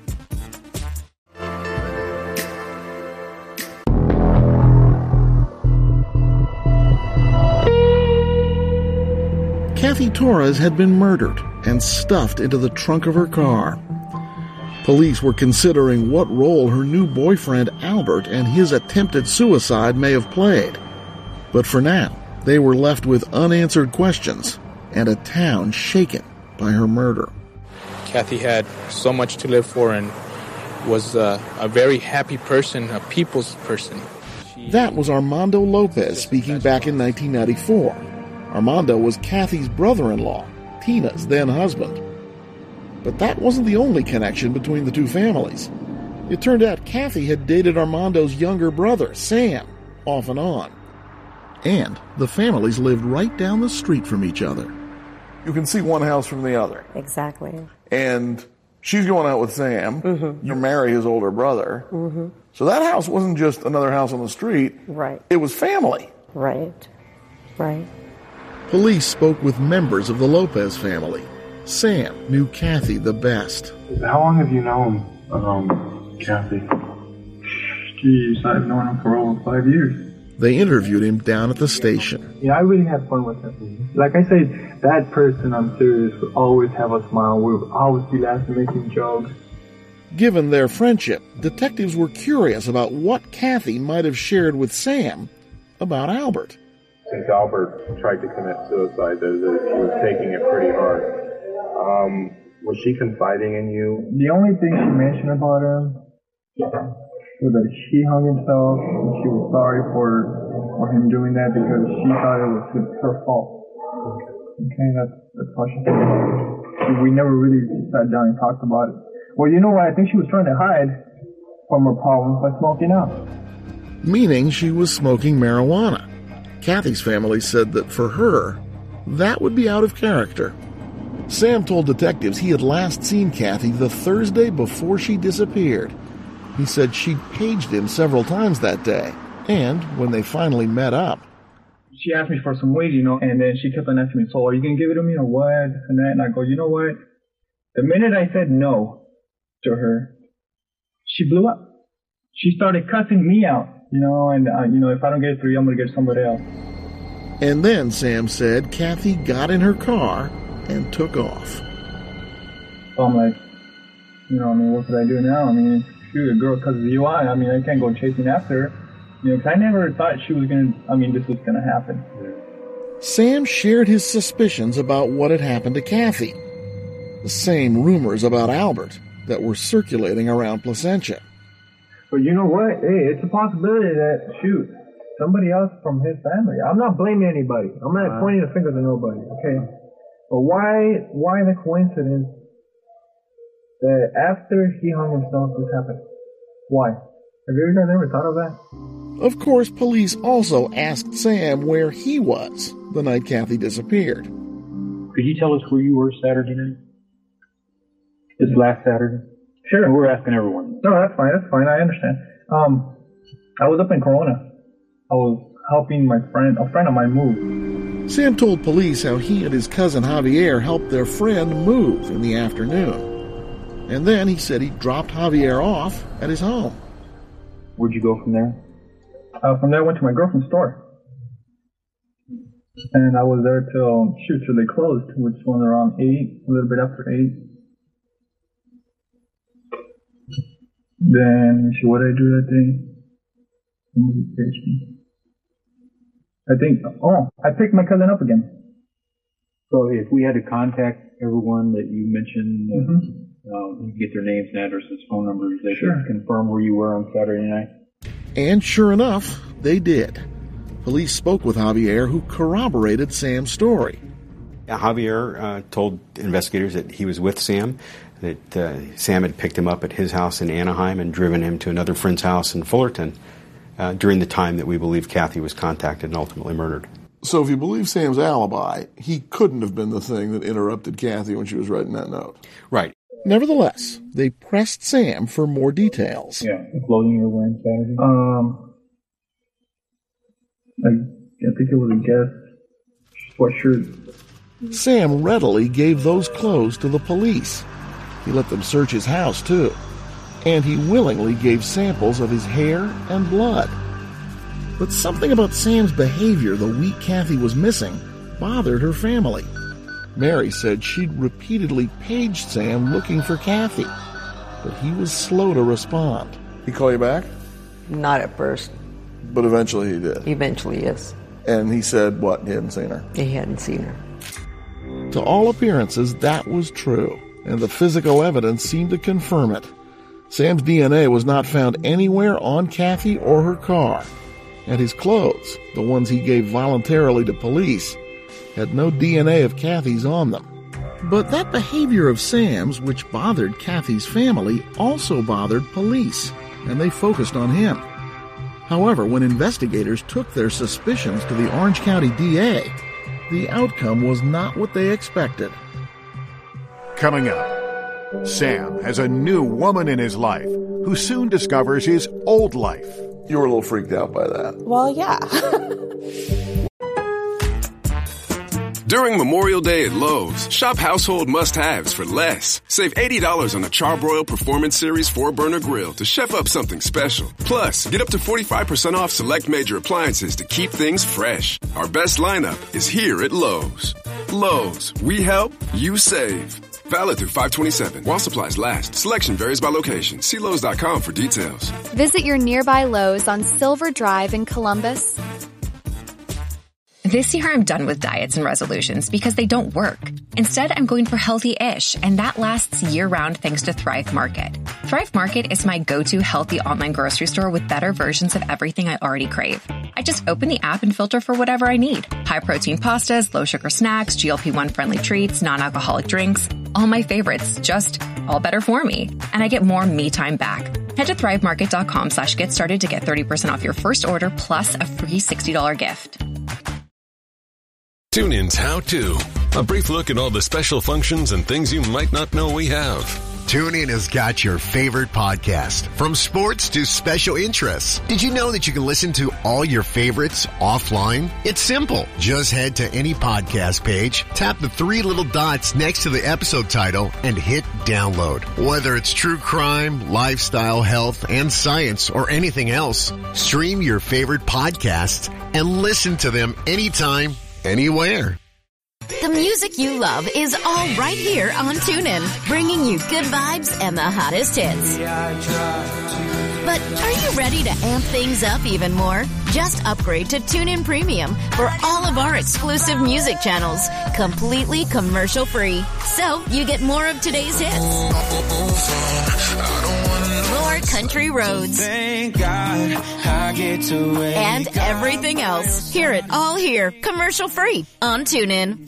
Speaker 7: Kathy Torres had been murdered and stuffed into the trunk of her car. Police were considering what role her new boyfriend Albert and his attempted suicide may have played. But for now, they were left with unanswered questions and a town shaken by her murder.
Speaker 26: Kathy had so much to live for and was uh, a very happy person, a people's person.
Speaker 7: That was Armando Lopez speaking back in nineteen ninety-four. Armando was Kathy's brother-in-law, Tina's then-husband. But that wasn't the only connection between the two families. It turned out Kathy had dated Armando's younger brother, Sam, off and on. And the families lived right down the street from each other.
Speaker 8: You can see one house from the other.
Speaker 2: Exactly.
Speaker 8: And she's going out with Sam.
Speaker 2: Mm-hmm.
Speaker 8: You marry his older brother.
Speaker 2: Mm-hmm.
Speaker 8: So that house wasn't just another house on the street.
Speaker 2: Right.
Speaker 8: It was family.
Speaker 2: Right. Right.
Speaker 7: Police spoke with members of the Lopez family. Sam knew Kathy the best.
Speaker 27: How long have you known um, Kathy?
Speaker 14: Geez, I've known him for over five years.
Speaker 7: They interviewed him down at the station.
Speaker 14: Yeah, I really had fun with him. Like I said, that person, I'm serious, would always have a smile. We would always be laughing, making jokes.
Speaker 7: Given their friendship, detectives were curious about what Kathy might have shared with Sam about Albert.
Speaker 27: Since Albert tried to commit suicide, that she was taking it pretty hard. Um, was she confiding in you?
Speaker 14: The only thing she mentioned about him was that he hung himself and she was sorry for, for him doing that because she thought it was his, her fault. Okay, that's, that's how she felt. We never really sat down and talked about it. Well, you know what? I think she was trying to hide from her problems by smoking out.
Speaker 7: Meaning she was smoking marijuana. Kathy's family said that for her, that would be out of character. Sam told detectives he had last seen Kathy the Thursday before she disappeared. He said she'd paged him several times that day, and when they finally met up,
Speaker 14: she asked me for some weed, you know, and then she kept on asking me, so are you going to give it to me or what? And that, and I go, you know what? The minute I said no to her, she blew up. She started cussing me out. You know, and, uh, you know, if I don't get it through you, I'm going to get somebody else.
Speaker 7: And then, Sam said, Kathy got in her car and took off.
Speaker 14: So I'm like, you know, I mean, what could I do now? I mean, shoot a girl because of D U I. I mean, I can't go chasing after her. You know, because I never thought she was going to, I mean, this was going to happen.
Speaker 7: Sam shared his suspicions about what had happened to Kathy. The same rumors about Albert that were circulating around Placentia.
Speaker 14: But you know what? Hey, it's a possibility that, shoot, somebody else from his family. I'm not blaming anybody. I'm not uh, pointing the finger to nobody, okay? But why, why the coincidence that after he hung himself, this happened? Why? Have you guys ever thought of that?
Speaker 7: Of course, police also asked Sam where he was the night Kathy disappeared.
Speaker 6: Could you tell us where you were Saturday night? This last Saturday?
Speaker 14: Sure.
Speaker 6: We're asking everyone.
Speaker 14: No, that's fine. That's fine. I understand. Um, I was up in Corona. I was helping my friend, a friend of mine move.
Speaker 7: Sam told police how he and his cousin Javier helped their friend move in the afternoon. And then he said he dropped Javier off at his home.
Speaker 6: Where'd you go from there?
Speaker 14: Uh, from there, I went to my girlfriend's store. And I was there till, shoot, till they closed, which was around eight, a little bit after eight. Then, shoot, what did I do that day? Somebody paged me. I think, oh, I picked my cousin up again.
Speaker 6: So if we had to contact everyone that you mentioned,
Speaker 14: mm-hmm.
Speaker 6: uh, you get their names and addresses, phone numbers, they
Speaker 14: sure.
Speaker 6: could confirm where you were on Saturday night?
Speaker 7: And sure enough, they did. Police spoke with Javier, who corroborated Sam's story.
Speaker 1: Yeah, Javier uh, told investigators that he was with Sam, that uh, Sam had picked him up at his house in Anaheim and driven him to another friend's house in Fullerton uh, during the time that we believe Kathy was contacted and ultimately murdered.
Speaker 8: So if you believe Sam's alibi, he couldn't have been the thing that interrupted Kathy when she was writing that note.
Speaker 1: Right.
Speaker 7: Nevertheless, they pressed Sam for more details.
Speaker 6: Yeah, the clothing you were wearing Saturday?
Speaker 14: Um, I, I think it was a guess. Sweatshirt.
Speaker 7: Sam readily gave those clothes to the police. He let them search his house, too. And he willingly gave samples of his hair and blood. But something about Sam's behavior the week Kathy was missing bothered her family. Mary said she'd repeatedly paged Sam looking for Kathy, but he was slow to respond.
Speaker 8: He call you back?
Speaker 3: Not at first.
Speaker 8: But eventually he did?
Speaker 3: Eventually, yes.
Speaker 8: And he said what? He hadn't seen her?
Speaker 3: He hadn't seen her.
Speaker 7: To all appearances, that was true, and the physical evidence seemed to confirm it. Sam's D N A was not found anywhere on Kathy or her car, and his clothes, the ones he gave voluntarily to police, had no D N A of Kathy's on them. But that behavior of Sam's, which bothered Kathy's family, also bothered police, and they focused on him. However, when investigators took their suspicions to the Orange County D A, the outcome was not what they expected.
Speaker 10: Coming up, Sam has a new woman in his life who soon discovers his old life.
Speaker 8: You were a little freaked out by that.
Speaker 12: Well, yeah.
Speaker 11: During Memorial Day at Lowe's, shop household must-haves for less. Save eighty dollars on a Charbroil Performance Series four burner grill to chef up something special. Plus, get up to forty-five percent off select major appliances to keep things fresh. Our best lineup is here at Lowe's. Lowe's, we help, you save. Valid through five twenty-seven while supplies last. Selection varies by location. See Lowe's dot com for details.
Speaker 16: Visit your nearby Lowe's on Silver Drive in Columbus.
Speaker 17: This year I'm done with diets and resolutions because they don't work. Instead, I'm going for healthy-ish, and that lasts year-round thanks to Thrive Market. Thrive Market is my go-to healthy online grocery store with better versions of everything I already crave. I just open the app and filter for whatever I need. High-protein pastas, low-sugar snacks, G L P one friendly treats, non-alcoholic drinks. All my favorites, just all better for me. And I get more me time back. Head to thrivemarket.com slash get started to get thirty percent off your first order plus a free sixty dollars gift.
Speaker 19: TuneIn's How To. A brief look at all the special functions and things you might not know we have.
Speaker 22: TuneIn has got your favorite podcast, from sports to special interests. Did you know that you can listen to all your favorites offline? It's simple. Just head to any podcast page, tap the three little dots next to the episode title, and hit download. Whether it's true crime, lifestyle, health, and science, or anything else, stream your favorite podcasts and listen to them anytime, anywhere.
Speaker 13: The music you love is all right here on TuneIn, bringing you good vibes and the hottest hits. But are you ready to amp things up even more? Just upgrade to TuneIn Premium for all of our exclusive music channels, completely commercial-free. So you get more of today's hits, more country roads,
Speaker 5: Thank God I get to wake
Speaker 13: and everything else. Hear it all here, commercial-free on TuneIn.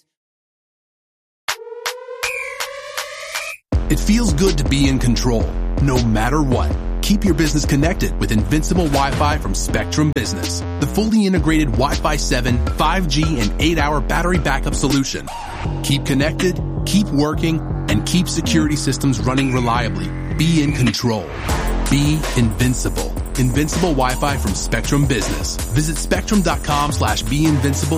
Speaker 12: It feels good to be in control, no matter what. Keep your business connected with Invincible Wi-Fi from Spectrum Business, the fully integrated Wi-Fi seven, five G, and eight hour battery backup solution. Keep connected, keep working, and keep security systems running reliably. Be in control. Be invincible. Invincible Wi-Fi from Spectrum Business. Visit spectrum dot com slash be invincible